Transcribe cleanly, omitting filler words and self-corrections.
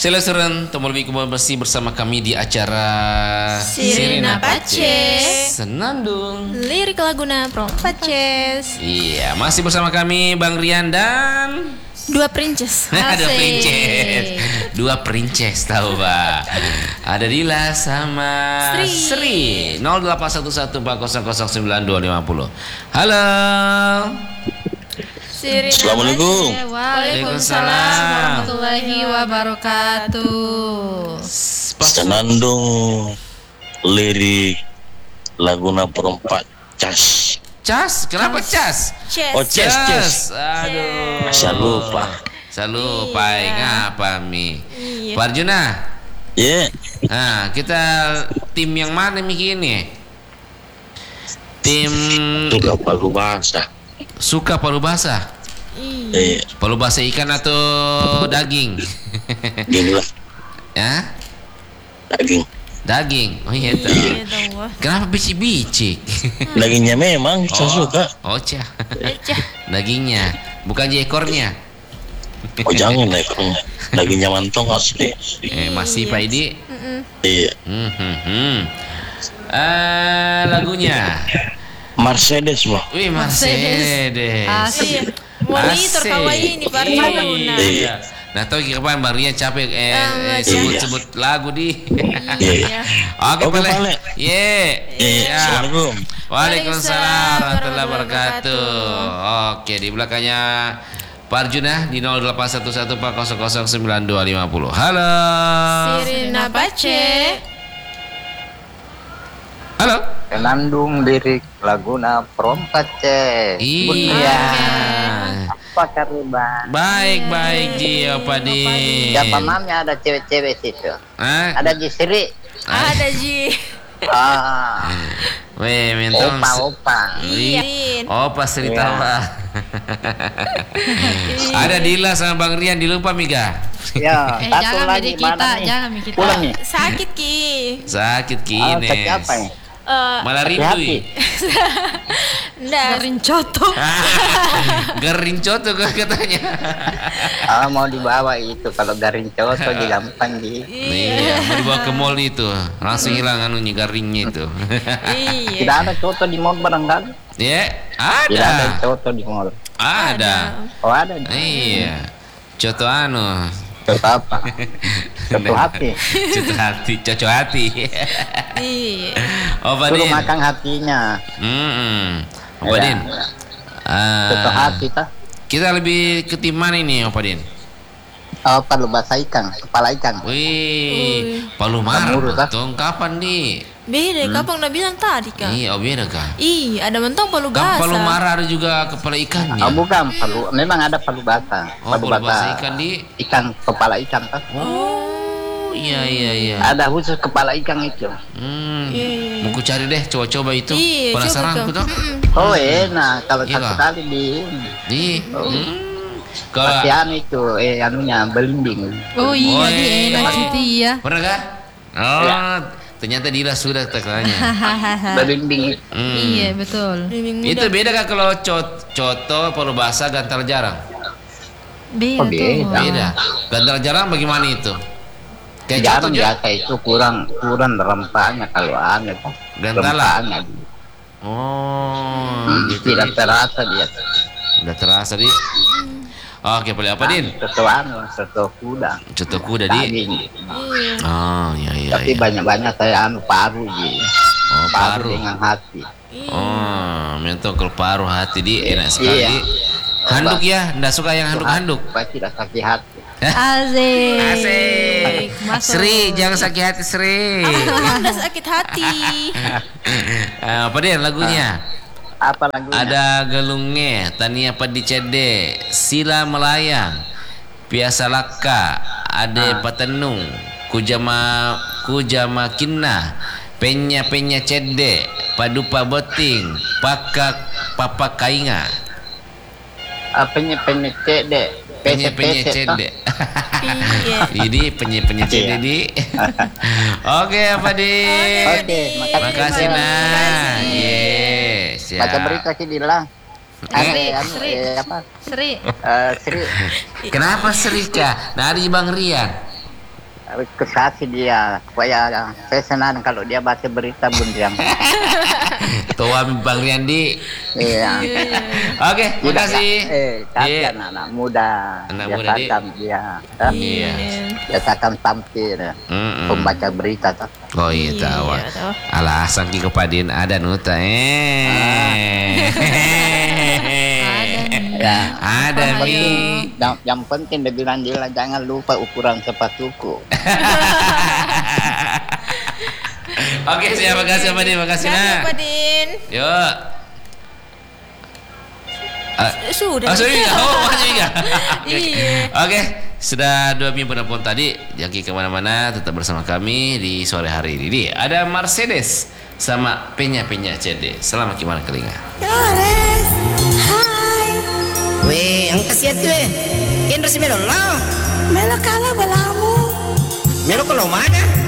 Selesai Tomolbi bersih bersama kami di acara Sirina Paces Senandung Lirik Laguna From Paces. Iya, masih bersama kami Bang Rian dan Dua Princes. Dua Princes tahu Pak. Ada Dila sama Sri 0811400950. Halo. Assalamualaikum. Waalaikumsalam warahmatullahi wabarakatuh. Senandung lirik Laguna Perempat Cas. Cas? Kenapa cas? Oh Cas. Aduh. Saya lupa. Ngapa Mi? Pak Arjuna. Iya. Nah, kita tim yang mana Mi ini? Tim Suka palu basah. Suka palu basah. Iya. Palu basah ikan atau daging? Gini lah. Ya? Daging. Oh iya tuh. Kenapa bicik-bicik? Dagingnya memang saya suka. Oh cah. Dagingnya, bukan ekornya. Oh jangan ekornya. Dagingnya mantong asli. Masih Pak Idi? Iya. Lagunya Mercedes mah. Wih, Mercedes. Asik. Monitor kawaii ini Pak Arjuna. Iya. Nah, tahu kapan Bang Rian capek sebut lagu di. Iya. Oke, Oke, Pale. Pale. Assalamualaikum. Waalaikumsalam warahmatullahi wabarakatuh. Oke, di belakangnya Pak Arjuna di 0811400950. Halo. Sirina Pace. Halo. Senandung lirik Laguna From Paces. Iya. Apa kabar Bang? Baik Ji, apa di? Siapa mamnya ada cewek-cewek situ? Ada Jisri. Ada Ji. Weh, mentong. Opa. Iya. Opa cerita apa? Ada Dila sama Bang Rian dilupa Miga. Ya, satu jangan lagi kita, mana nih? jangan kita. Pulang nih. Sakit Ki. Sakit Kines. Sakit apa ya? Malah rindu. Garing coto. Garing coto katanya. Mau dibawa itu kalau garing cowok jadi gampang di. Iya, mau dibawa ke mall itu. Langsung hilang anunya garingnya itu. Iya. Tidak ada coto di mall barangkali. Ya, Tidak ada ada. coto di mall. Ada. Oh ada. Iya. Coto anu. Coto apa? Coto hati. Coto hati. Iya. Oh, Pak Suruh Din. makan hatinya. Pak Din. Coto hati tah. Kita lebih ke tim mana ini, Pak Din? Palu basah ikan, kepala ikan. Wih, Palu Marah. Tong kapan di? Beda, kapan udah bilang tadi Kak? Iya, beda kah? Iya, ada mentong palu Kan basah. Palu Marah ada juga kepala ikannya. Bukan palu, memang ada palu basah. Palu basah ikan di ikan kepala ikan tah. Oh, iya. Ada khusus kepala ikan itu. Mau ku cari deh, coba-coba itu. Iya, Penasaran coba aku tuh. Oh enak kalau Iya, satu Kak. kali di Kalau pasian itu anunya belimbing. Oh iya, Woi. dia enak gitu ya. pernah kah? Oh, Iya. ternyata Dila sudah tekannya. Belimbing. Iya, betul. Itu beda kah kalau coto, palu basah, gantal jarang? Beda Oh, tuh. beda. Beda. Gantal jarang bagaimana itu? Kayak coto Jarang juga? biasa itu kurang rempahnya kalau aneh tuh. Gantalan. Rempahnya. Oh, gitu. Tidak terasa dia. Udah terasa di. Oke, boleh apa Din? Soto kuda. Coto kuda di. Daging. Oh, iya. Tapi banyak-banyak saya paru ji. Oh, paru. Dengan hati. Oh, mentong kalau paruh hati di enak sekali. Iya. Di. Handuk ya, ndak suka yang handuk-handuk. Supaya tidak sakit hati. Asik. Masuk. Sri, jangan sakit hati Sri. Udah sakit hati. Apa dia lagunya? Apa lagunya? Ada gelungnya, Tania Padi Cede, Sila Melayang, Piasa Laka, Ade Patenung, Kujama Kinna, Penya Cede, Padupa Boting, Papa Kainga. Apanya cede? Penye Cede. Iya. Ini penye Cede di. Oke, apa di? Oke, Makasih nah. Yes. Baca berita sih Dila. Sri. Apa? Sri. Sri. Kenapa Serika? Nah, ada Bang Rian. Kesasi dia supaya saya senang kalau dia baca berita Bun Jam. Tua Bang Riyandi. Iya. Oke, makasih. Kasihan anak muda. Anak Dia muda, Dik. takkan dia. Iya. Dia takkan tampil pembaca berita tuh. Oh iya tahu. tahu. Alasan ki kepadin ada nuta Ya. Ada Mi. Yang penting dia bilang dia jangan lupa ukuran sepatuku. Oke, siap, makasih Pak Din, makasih Makasih nak. Pak Din. Yuk. Sudah. Sudah. Oh, masih juga. Iya. Oke, sudah 2 minggu penelpon tadi. Jangan kemana-mana, tetap bersama kami di sore hari ini. Ada Mercedes sama Penya CD. Selamat gimana kelinga. Weh, ang kasiat tuh Indra si Melo lah. Melo kalah balamu. Melo kalau mana?